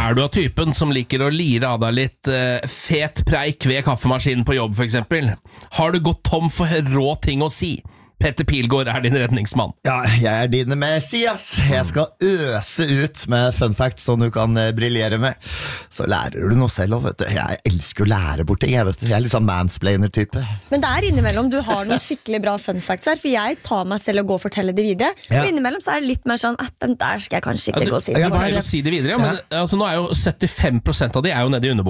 du av typen som liker å lire av deg litt fet preik ved kaffemaskinen på jobb, for eksempel? Har du gått tom for rå ting å si? Petter Pilgaard din redningsmann. Ja, jeg din Messias. Jeg skal øse ut med fun facts som du kan briljere med. Så lærer du noe selv også, vet du. Jeg elsker å lære bort ting, vet du. Jeg litt sånn mansplainer-type. Men det innimellom du har noen skikkelig bra fun facts her, for jeg tar meg selv og går og forteller det videre. Og innimellom så det litt mer sånn, den der skal jeg kanskje ikke gå og si det. Jeg bare si det videre, men altså, nå jo 75% av de jo nede i underboken.